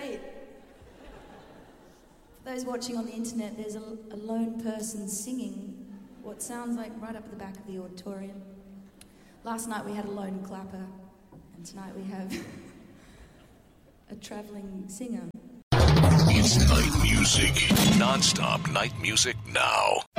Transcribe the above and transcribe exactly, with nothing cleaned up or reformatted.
great. For those watching on the internet, there's a, a lone person singing what sounds like right up at the back of the auditorium. Last night we had a lone clapper, and tonight we have a travelling singer. It's night music. Non-stop night music now.